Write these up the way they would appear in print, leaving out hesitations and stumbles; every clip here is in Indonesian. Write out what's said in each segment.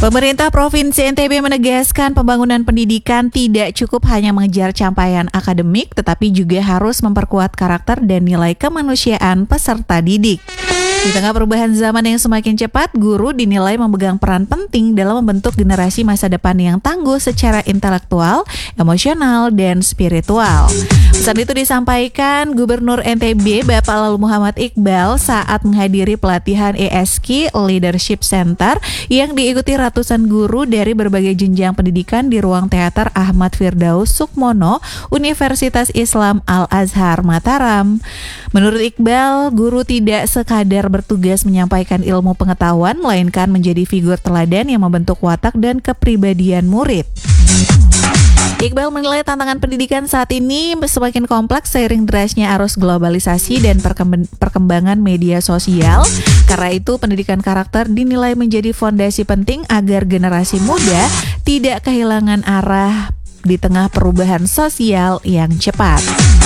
Pemerintah Provinsi NTB menegaskan pembangunan pendidikan tidak cukup hanya mengejar capaian akademik, tetapi juga harus memperkuat karakter dan nilai kemanusiaan peserta didik. Di tengah perubahan zaman yang semakin cepat, guru dinilai memegang peran penting dalam membentuk generasi masa depan yang tangguh secara intelektual, emosional, dan spiritual. Pesan itu disampaikan Gubernur NTB Bapak Lalu Muhammad Iqbal saat menghadiri pelatihan ESK Leadership Center yang diikuti ratusan guru dari berbagai jenjang pendidikan di ruang teater Ahmad Firdaus Sukmono, Universitas Islam Al-Azhar Mataram. Menurut Iqbal, guru tidak sekadar bertugas menyampaikan ilmu pengetahuan, melainkan menjadi figur teladan yang membentuk watak dan kepribadian murid. Iqbal menilai tantangan pendidikan saat ini semakin kompleks seiring derasnya arus globalisasi dan perkembangan media sosial. Karena itu, pendidikan karakter dinilai menjadi fondasi penting agar generasi muda tidak kehilangan arah di tengah perubahan sosial yang cepat.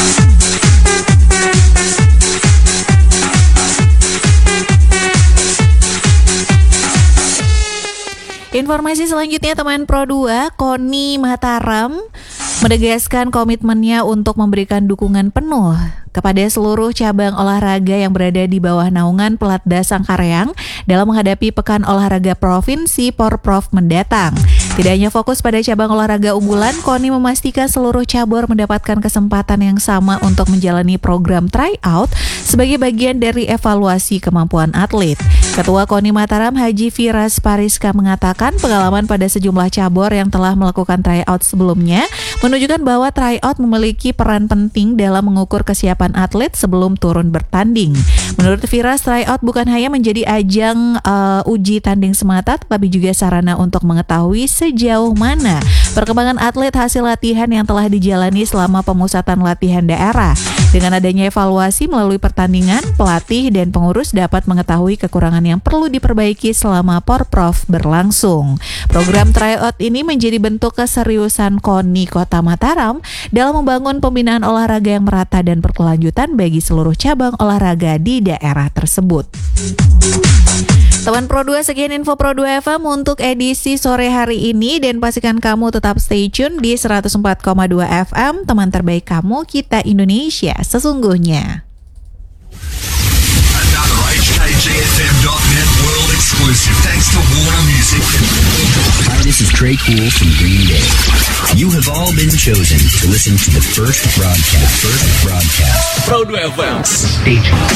Informasi selanjutnya, teman Pro 2, KONI Mataram menegaskan komitmennya untuk memberikan dukungan penuh kepada seluruh cabang olahraga yang berada di bawah naungan Pelatda Sangkareang dalam menghadapi Pekan Olahraga Provinsi Porprov mendatang. Tidak hanya fokus pada cabang olahraga unggulan, KONI memastikan seluruh cabur mendapatkan kesempatan yang sama untuk menjalani program tryout sebagai bagian dari evaluasi kemampuan atlet. Ketua KONI Mataram Haji Firas Pariska mengatakan pengalaman pada sejumlah cabur yang telah melakukan tryout sebelumnya menunjukkan bahwa tryout memiliki peran penting dalam mengukur kesiapan atlet sebelum turun bertanding. Menurut Firas, tryout bukan hanya menjadi ajang uji tanding semata, tetapi juga sarana untuk mengetahui sejauh mana perkembangan atlet hasil latihan yang telah dijalani selama pemusatan latihan daerah. Dengan adanya evaluasi melalui pertandingan, pelatih dan pengurus dapat mengetahui kekurangan yang perlu diperbaiki selama Porprov berlangsung. Program tryout ini menjadi bentuk keseriusan KONI Kota Mataram dalam membangun pembinaan olahraga yang merata dan berkelanjutan bagi seluruh cabang olahraga di daerah tersebut. Teman Pro 2, sekian info Pro 2 FM untuk edisi sore hari ini, dan pastikan kamu tetap stay tune di 104,2 FM, teman terbaik kamu, kita Indonesia sesungguhnya. Another HKJFM.net world exclusive thanks to Warner Music. Hi, this is Trey Cool from Green Day. You have all been chosen to listen to the first broadcast. Pro 2 FM. Stay tuned.